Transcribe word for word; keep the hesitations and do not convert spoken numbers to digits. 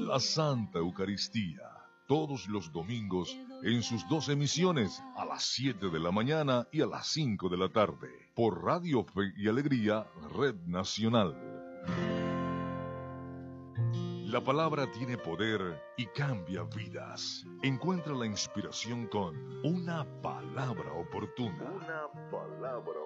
la Santa Eucaristía, todos los domingos en sus dos emisiones, a las siete de la mañana y a las cinco de la tarde, por Radio Fe y Alegría, Red Nacional. La palabra tiene poder y cambia vidas. Encuentra la inspiración con una palabra oportuna. Una palabra